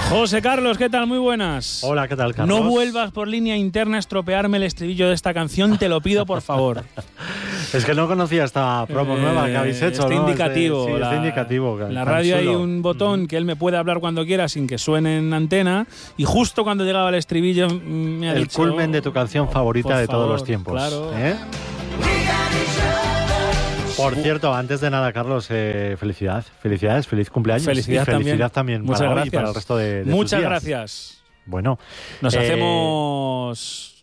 José Carlos, ¿qué tal? Muy buenas. Hola, ¿qué tal, Carlos? No vuelvas por línea interna a estropearme el estribillo de esta canción, te lo pido, por favor. Es que no conocía esta promo nueva que habéis hecho, está ¿no? indicativo. Sí, está indicativo. En la radio hay un botón que él me puede hablar cuando quiera sin que suene en antena, y justo cuando llegaba el estribillo me ha el dicho... El culmen de tu canción favorita de todos los tiempos. Claro. Por cierto, antes de nada, Carlos, felicidades, feliz cumpleaños. Felicidad también Muchas para gracias. hoy y para el resto de Muchas tus días. gracias. Bueno. Nos hacemos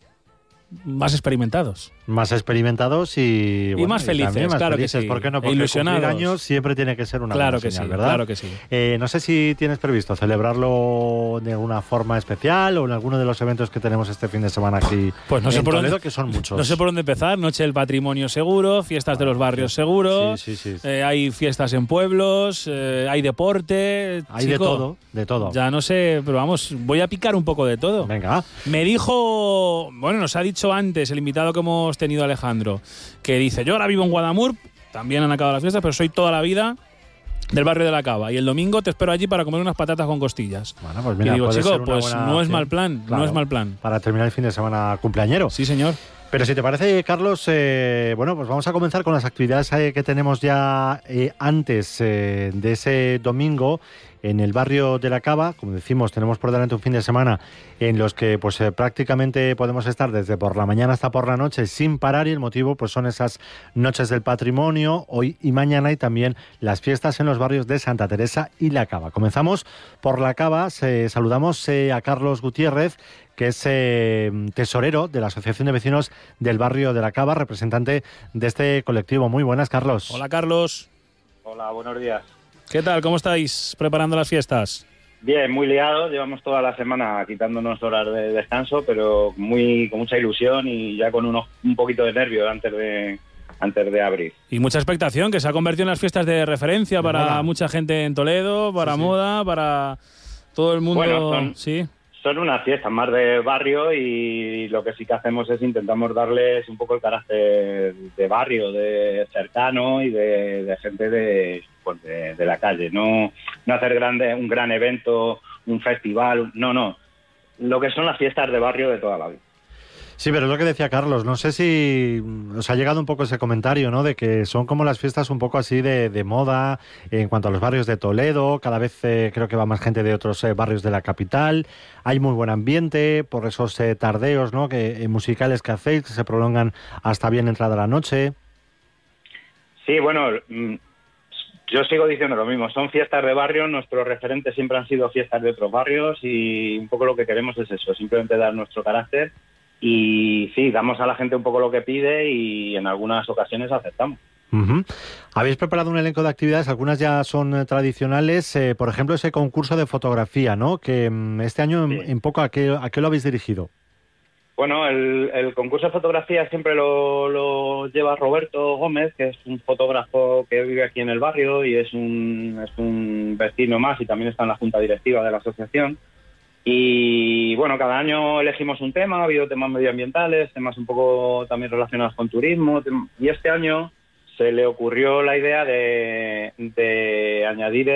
más experimentados. Más experimentados y más felices, más claro felices. que sí. ¿Por qué no? Porque ilusionados. cumplir años siempre tiene que ser una claro buena que señal, sí, ¿verdad? Claro que sí. No sé si tienes previsto celebrarlo de alguna forma especial o en alguno de los eventos que tenemos este fin de semana aquí pues no sé en por Toledo, dónde, que son muchos. No sé por dónde empezar. Noche del Patrimonio seguro, fiestas de los barrios seguros, sí. Hay fiestas en pueblos, hay deporte. Hay chico, de todo. Ya no sé, pero vamos, voy a picar un poco de todo. Venga. Me dijo, nos ha dicho antes el invitado que hemos tenido, Alejandro, que dice, yo ahora vivo en Guadamur, también han acabado las fiestas, pero soy toda la vida del barrio de la Cava, y el domingo te espero allí para comer unas patatas con costillas. Bueno, pues mira, y digo, chico, pues no es mal plan, claro, no es mal plan. Para terminar el fin de semana cumpleañero. Sí, señor. Pero si te parece, Carlos, pues vamos a comenzar con las actividades que tenemos ya antes de ese domingo en el barrio de la Cava. Como decimos, tenemos por delante un fin de semana en los que pues prácticamente podemos estar desde por la mañana hasta por la noche sin parar, y el motivo pues son esas noches del patrimonio hoy y mañana, y también las fiestas en los barrios de Santa Teresa y la Cava. Comenzamos por la Cava. Saludamos a Carlos Gutiérrez, que es tesorero de la Asociación de Vecinos del Barrio de la Cava, representante de este colectivo. Muy buenas, Carlos. Hola, Carlos. Hola, buenos días. ¿Qué tal? ¿Cómo estáis preparando las fiestas? Bien, muy liados. Llevamos toda la semana quitándonos horas de descanso, pero con mucha ilusión y ya con un poquito de nervio antes de abrir. Y mucha expectación, que se ha convertido en las fiestas de referencia para moda. Mucha gente en Toledo, para moda, para todo el mundo. Bueno, son unas fiestas más de barrio, y lo que sí que hacemos es intentamos darles un poco el carácter de barrio, de cercano y de gente de la calle. No hacer un gran evento, un festival, no. Lo que son las fiestas de barrio de toda la vida. Sí, pero es lo que decía Carlos. No sé si os ha llegado un poco ese comentario, ¿no? De que son como las fiestas un poco así de moda en cuanto a los barrios de Toledo. Cada vez creo que va más gente de otros barrios de la capital. Hay muy buen ambiente por esos tardeos, ¿no? Musicales que hacéis, que se prolongan hasta bien entrada la noche. Sí, bueno, yo sigo diciendo lo mismo. Son fiestas de barrio. Nuestros referentes siempre han sido fiestas de otros barrios, y un poco lo que queremos es eso, simplemente dar nuestro carácter. Y sí, damos a la gente un poco lo que pide, y en algunas ocasiones aceptamos. Uh-huh. Habéis preparado un elenco de actividades, algunas ya son tradicionales, por ejemplo ese concurso de fotografía, ¿no? Que este año sí. en poco, ¿a qué lo habéis dirigido? Bueno, el concurso de fotografía siempre lo lleva Roberto Gómez, que es un fotógrafo que vive aquí en el barrio y es un vecino más, y también está en la junta directiva de la asociación. Y bueno, cada año elegimos un tema. Ha habido temas medioambientales, temas un poco también relacionados con turismo, y este año se le ocurrió la idea de añadir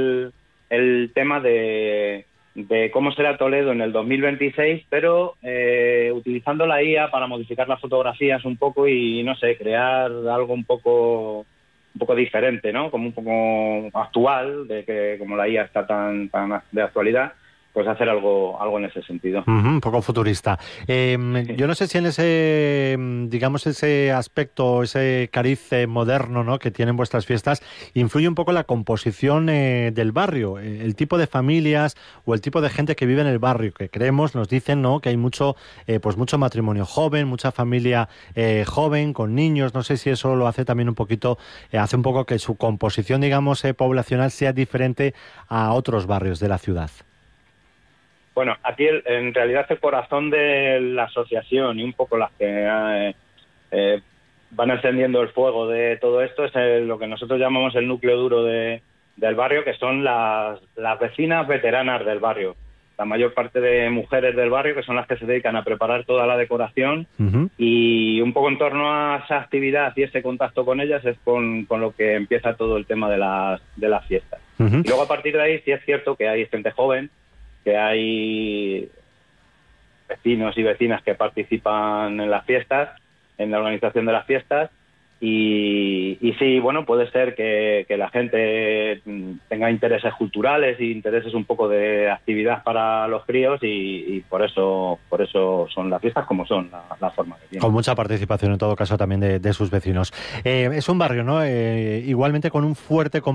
el tema de cómo será Toledo en el 2026, pero utilizando la IA para modificar las fotografías un poco y, no sé, crear algo un poco diferente, ¿no? Como un poco actual, de que como la IA está tan de actualidad, pues hacer algo en ese sentido. Un poco futurista. Yo no sé si en ese, digamos, ese aspecto, ese cariz moderno, ¿no?, que tienen vuestras fiestas, influye un poco la composición del barrio, el tipo de familias o el tipo de gente que vive en el barrio, que creemos, nos dicen, ¿no?, que hay mucho matrimonio joven, mucha familia joven, con niños. No sé si eso lo hace también un poquito, hace un poco que su composición, digamos, poblacional sea diferente a otros barrios de la ciudad. Bueno, aquí en realidad el corazón de la asociación y un poco las que van encendiendo el fuego de todo esto es lo que nosotros llamamos el núcleo duro del barrio, que son las vecinas veteranas del barrio. La mayor parte de mujeres del barrio, que son las que se dedican a preparar toda la decoración. Uh-huh. Y un poco en torno a esa actividad y ese contacto con ellas es con lo que empieza todo el tema de las fiestas. Uh-huh. Y luego a partir de ahí sí es cierto que hay gente joven que hay vecinos y vecinas que participan en las fiestas, en la organización de las fiestas, y sí, bueno, puede ser que la gente tenga intereses culturales y intereses un poco de actividad para los críos, y por eso son las fiestas como son, la forma que tienen. Con mucha participación en todo caso también de sus vecinos. Es un barrio, ¿no? Igualmente con un fuerte